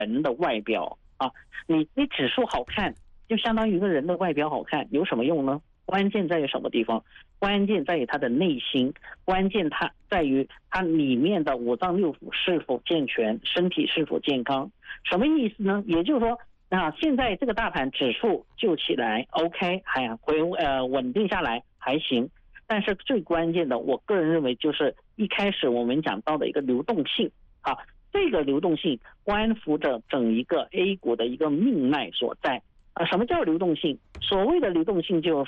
人的外表啊。你指数好看，就相当于一个人的外表好看，有什么用呢？关键在于什么地方？关键在于他的内心，关键它在于他里面的五脏六腑是否健全，身体是否健康。什么意思呢？也就是说，现在这个大盘指数就起来 ，OK， 稳定下来还行。但是最关键的，我个人认为就是一开始我们讲到的一个流动性啊，这个流动性关乎着整一个 A 股的一个命脉所在。什么叫流动性？所谓的流动性就是